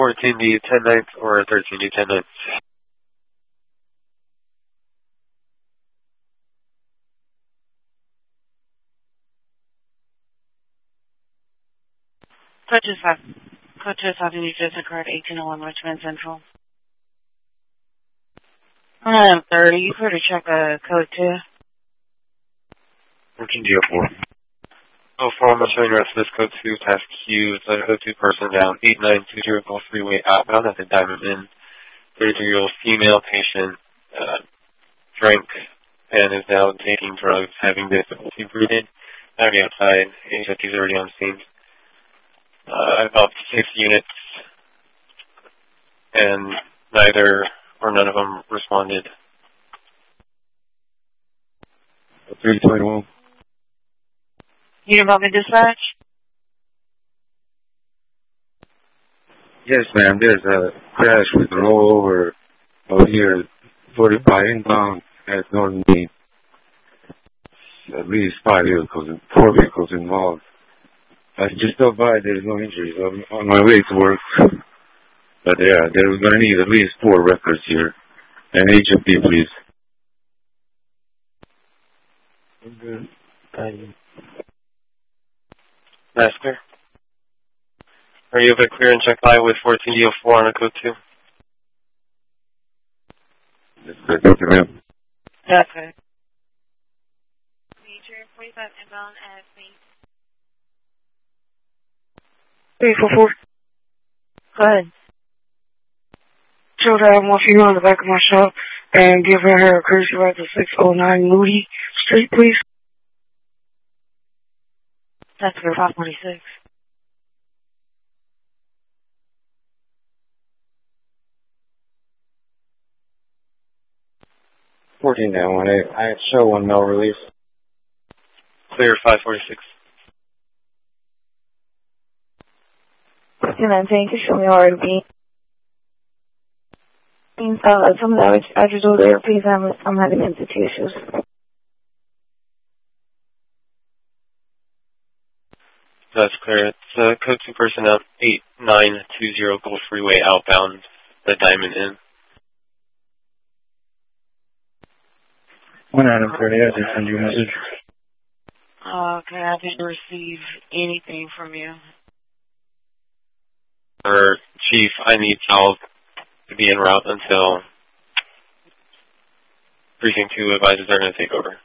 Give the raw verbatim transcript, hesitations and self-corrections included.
fourteen D ten ninth or thirteen D ten ninth. Code two five. Code two five, New Jersey card eighteen oh one Richmond Central. Um, thirty. You better check uh, code two. fourteen D oh four. Oh four, I'm showing the rest of this code two, task Q, it's a code two person down, eight nine two zero Gulf Freeway outbound at the Diamond Inn. thirty-three-year-old female patient, uh, drank and is now taking drugs, having difficulty breathing. Already outside, H S T is already on scene. Uh, about six units, and neither or none of them responded. three twenty-one. You about me dispatch? Yes, ma'am. There's a crash with a rollover out here, forty-five inbound at Northern Main. At least five vehicles, four vehicles involved. I just stopped by. There's no injuries. I'm on my way to work. But yeah, they're going to need at least four records here. And H M P, please. Good. Um, That's clear. Are you able to clear and check by with fourteen D oh four on a code two? That's good. Thank you, ma'am. That's good. Major forty-five inbound at Main. three four four. Go ahead. Show that I want female in the back of my shop and give her her courtesy ride to six oh nine Moody Street, please. That's for five forty-six. fourteen down one eight. I show one no release. Clear five forty-six. Two nine, thank you. Show me R and B. Uh, some of the address over there, please. I'm, I'm having entity issues. That's clear. It's uh, code two person out, eight nine two zero Gulf Freeway outbound, the Diamond Inn. one item thirty, I just send you a message. Okay, I didn't receive anything from you. Or, Chief, I need help to be en route until Precinct two advises they're going to take over.